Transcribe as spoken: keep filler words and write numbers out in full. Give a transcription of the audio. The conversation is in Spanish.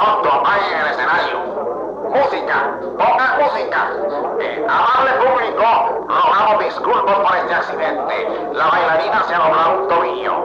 pronto apaguen el escenario. Música, pongan música. Eh, amable público, rogamos disculpas por este accidente. La bailarina se ha doblado un tobillo.